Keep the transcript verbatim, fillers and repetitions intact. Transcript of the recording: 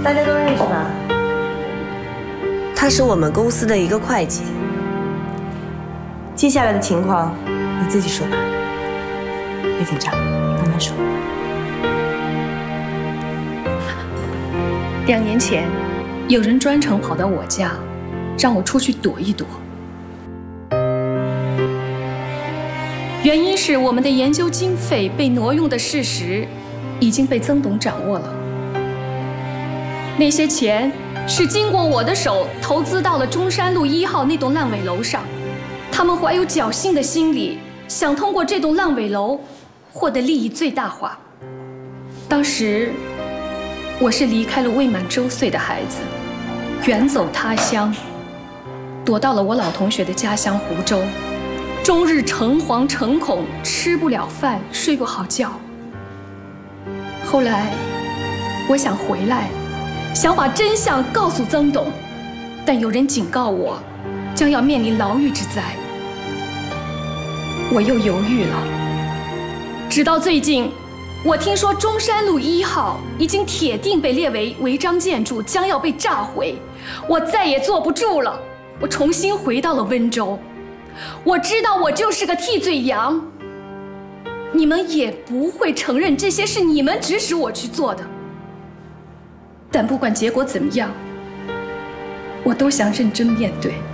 大家都认识吧？他是我们公司的一个会计。接下来的情况你自己说吧，别紧张，慢慢说。 两年前，有人专程跑到我家，让我出去躲一躲。原因是我们的研究经费被挪用的事实已经被曾董掌握了。那些钱是经过我的手投资到了中山路一号那栋烂尾楼上，他们怀有侥幸的心理，想通过这栋烂尾楼获得利益最大化。当时我是离开了未满周岁的孩子，远走他乡，躲到了我老同学的家乡湖州，终日诚惶诚恐，吃不了饭，睡不好觉。后来我想回来，想把真相告诉曾董，但有人警告我将要面临牢狱之灾，我又犹豫了。直到最近，我听说中山路一号已经铁定被列为违章建筑，将要被炸毁，我再也坐不住了，我重新回到了温州。我知道我就是个替罪羊，你们也不会承认这些是你们指使我去做的。但不管结果怎么样，我都想认真面对。